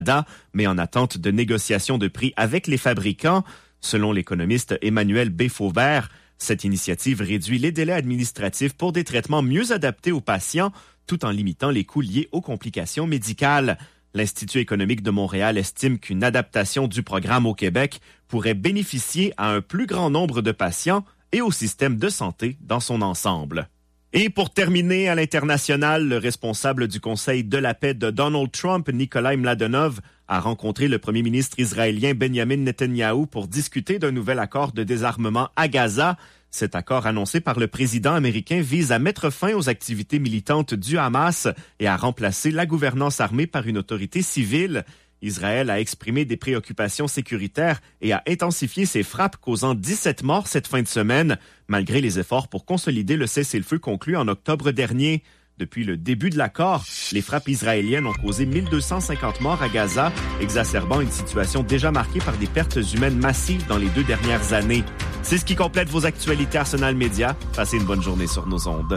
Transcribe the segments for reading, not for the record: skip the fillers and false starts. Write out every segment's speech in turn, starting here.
mais en attente de négociations de prix avec les fabricants. Selon l'économiste Emmanuel B. Faubert, cette initiative réduit les délais administratifs pour des traitements mieux adaptés aux patients, tout en limitant les coûts liés aux complications médicales. L'Institut économique de Montréal estime qu'une adaptation du programme au Québec pourrait bénéficier à un plus grand nombre de patients et au système de santé dans son ensemble. Et pour terminer, à l'international, le responsable du Conseil de la paix de Donald Trump, Nikolai Mladenov, a rencontré le premier ministre israélien Benjamin Netanyahou pour discuter d'un nouvel accord de désarmement à Gaza. Cet accord annoncé par le président américain vise à mettre fin aux activités militantes du Hamas et à remplacer la gouvernance armée par une autorité civile. Israël a exprimé des préoccupations sécuritaires et a intensifié ses frappes, causant 17 morts cette fin de semaine, malgré les efforts pour consolider le cessez-le-feu conclu en octobre dernier. Depuis le début de l'accord, les frappes israéliennes ont causé 1250 morts à Gaza, exacerbant une situation déjà marquée par des pertes humaines massives dans les 2 dernières années. C'est ce qui complète vos actualités Arsenal Média. Passez une bonne journée sur nos ondes.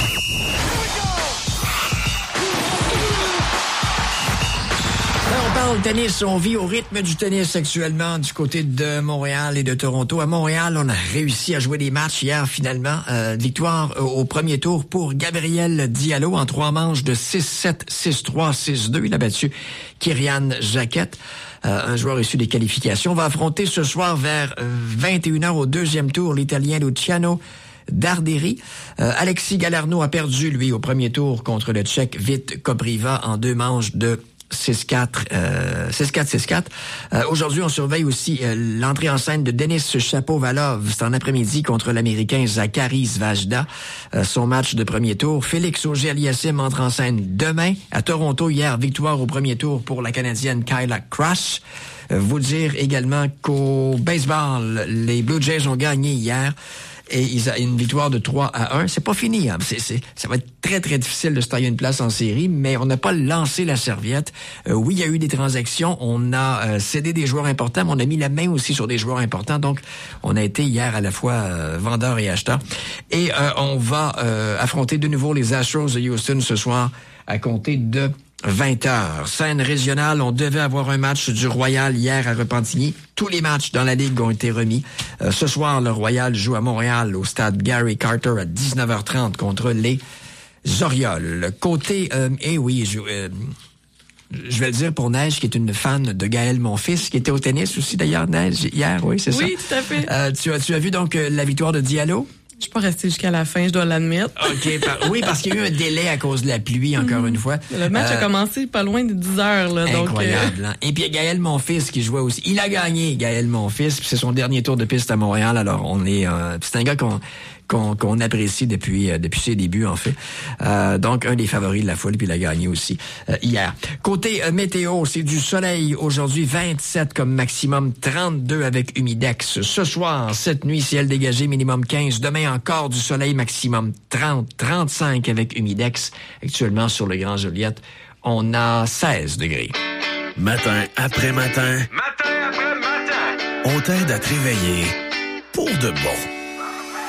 On parle tennis, on vit au rythme du tennis actuellement du côté de Montréal et de Toronto. À Montréal, on a réussi à jouer des matchs hier finalement. Victoire au premier tour pour Gabriel Diallo en 3 manches de 6-7, 6-3, 6-2. Il a battu Kyrian Jaquette. Un joueur issu des qualifications va affronter ce soir vers 21h au 2e tour l'Italien Luciano Darderi. Alexis Galarneau a perdu, lui, au premier tour contre le Tchèque Vit Kopriva en 2 manches de 6-4, 6-4. Aujourd'hui, on surveille aussi l'entrée en scène de Denis Shapovalov. C'est en après-midi contre l'Américain Zachary Svajda. Son match de premier tour. Félix Auger-Aliassime entre en scène demain. À Toronto, hier, victoire au premier tour pour la Canadienne Kyla Crash. Vous dire également qu'au baseball, les Blue Jays ont gagné hier. Et ils ont une victoire de 3-1. C'est pas fini, hein. Ça va être très, très difficile de se tailler une place en série, mais on n'a pas lancé la serviette. Oui, il y a eu des transactions. On a cédé des joueurs importants, mais on a mis la main aussi sur des joueurs importants. Donc, on a été hier à la fois vendeur et acheteur. Et on va affronter de nouveau les Astros de Houston ce soir à compter de 20h. Scène régionale, on devait avoir un match du Royal hier à Repentigny. Tous les matchs dans la Ligue ont été remis. Ce soir, le Royal joue à Montréal au stade Gary Carter à 19h30 contre les Orioles. Côté, je vais le dire pour Neige, qui est une fan de Gaël Monfils, qui était au tennis aussi d'ailleurs, Neige, hier, oui, c'est ça? Oui, tout à fait. Tu as vu donc la victoire de Diallo? Je suis pas restée jusqu'à la fin, je dois l'admettre. OK. Oui, parce qu'il y a eu un délai à cause de la pluie, encore une fois. Le match a commencé pas loin de 10 heures. Là, incroyable. Hein? Et puis, il y a Gaël Monfils qui jouait aussi. Il a gagné, Gaël Monfils. Puis c'est son dernier tour de piste à Montréal. Alors, on est... c'est un gars qu'on apprécie depuis ses débuts, en fait. Donc, un des favoris de la foule, puis il a gagné aussi hier. Côté météo, c'est du soleil aujourd'hui, 27 comme maximum, 32 avec humidex. Ce soir, cette nuit, ciel dégagé, minimum 15. Demain, encore du soleil, maximum 30, 35 avec humidex. Actuellement, sur le Grand Joliette, on a 16 degrés. Matin après matin. Matin après matin. On t'aide à te réveiller pour de bon.